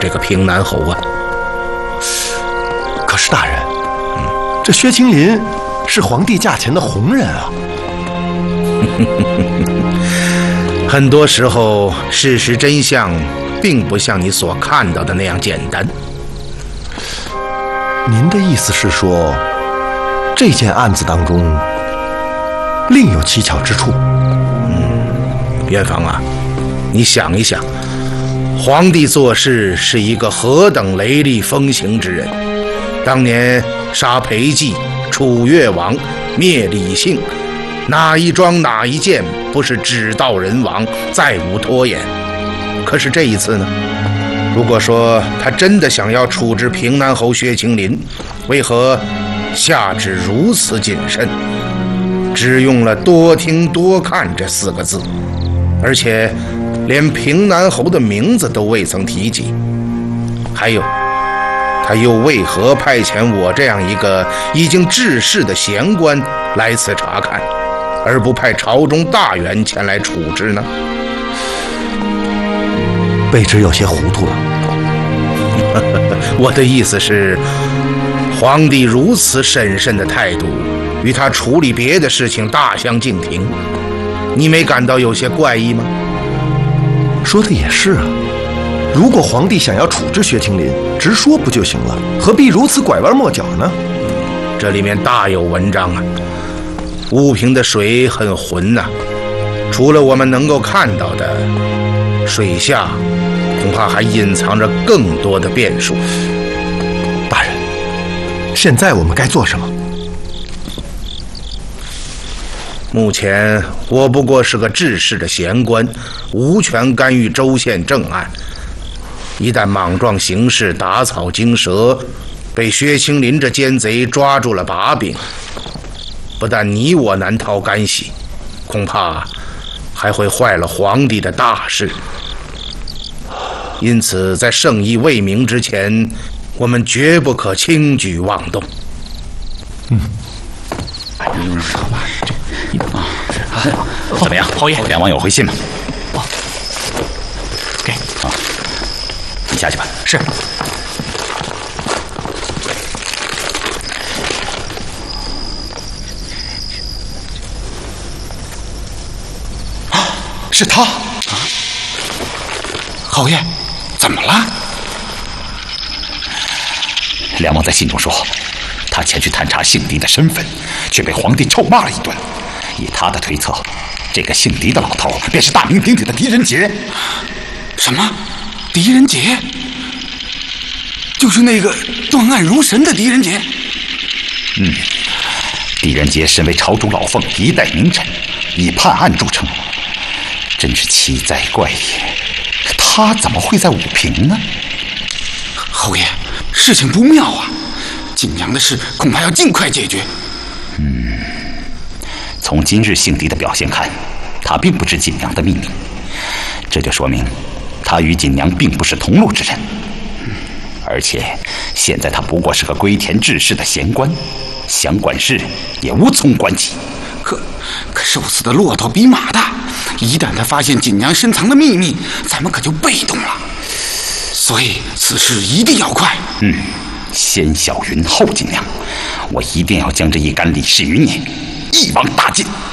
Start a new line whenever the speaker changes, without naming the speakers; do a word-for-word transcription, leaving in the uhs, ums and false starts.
这个平南侯啊。
可是大人，嗯、这薛青林是皇帝驾前的红人啊。
很多时候，事实真相并不像你所看到的那样简单。
您的意思是说，这件案子当中另有蹊跷之处？
嗯，元芳啊，你想一想，皇帝做事是一个何等雷厉风行之人。当年杀裴寂、楚越王、灭李姓，哪一桩哪一件不是只道人亡，再无拖延？可是这一次呢？如果说他真的想要处置平南侯薛青林，为何下旨如此谨慎，只用了多听多看这四个字，而且连平南侯的名字都未曾提及？还有，他又为何派遣我这样一个已经致仕的贤官来此查看，而不派朝中大员前来处置呢？
卑职有些糊涂了。
我的意思是，皇帝如此审慎的态度，与他处理别的事情大相径庭，你没感到有些怪异吗？
说的也是啊。如果皇帝想要处置薛青林，直说不就行了？何必如此拐弯抹角呢？
这里面大有文章啊！乌平的水很浑呐、啊，除了我们能够看到的，水下恐怕还隐藏着更多的变数。
大人，现在我们该做什么？
目前我不过是个治世的闲官，无权干预州县政案。一旦莽撞行事，打草惊蛇，被薛青林这奸贼抓住了把柄，不但你我难逃干系，恐怕还会坏了皇帝的大事。因此，在圣意未明之前，我们绝不可轻举妄动。
嗯，
哎，你说吧，这啊，怎么样，侯爷？两王有回信吗？哦，给啊，你下去吧。是。
啊，是他啊！侯爷，怎么了？
梁王在信中说，他前去探查姓狄的身份，却被皇帝臭骂了一顿。以他的推测，这个姓狄的老头便是大名鼎鼎的狄仁杰。
什么？狄仁杰？就是那个断案如神的狄仁杰？
嗯，狄仁杰身为朝中老奉，一代名臣，以判案著称，真是奇哉怪也。他怎么会在武平呢？
侯爷，事情不妙啊！景阳的事恐怕要尽快解决。
嗯，从今日姓狄的表现看，他并不知锦娘的秘密，这就说明他与锦娘并不是同路之人。而且现在他不过是个归田治世的闲官，想管事也无从管起。
可可瘦死的骆驼比马大，一旦他发现锦娘深藏的秘密，咱们可就被动了。所以此事一定要快。
嗯，先小云后锦娘，我一定要将这一干李氏余孽一网打尽。